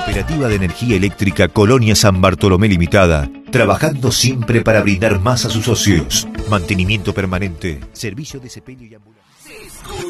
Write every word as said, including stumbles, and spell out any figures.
Cooperativa de Energía Eléctrica Colonia San Bartolomé Limitada, trabajando siempre para brindar más a sus socios. Mantenimiento permanente, servicio de sepelio y ambulancia.